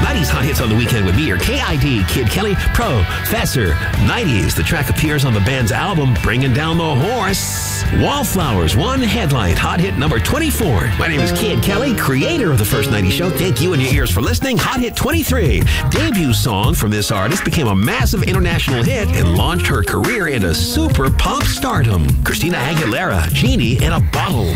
90s hot hits on the weekend with me, your KID, Kid Kelly, Professor. 90s, the track appears on the band's album, Bringing Down the Horse. Wallflowers, one headline, hot hit number 24. My name is Kid Kelly, creator of the First 90 Show. Thank you and your ears for listening. Hot hit 23. Debut song from this artist became a massive international hit and launched her career into super pop stardom. Christina Aguilera, Genie in a Bottle.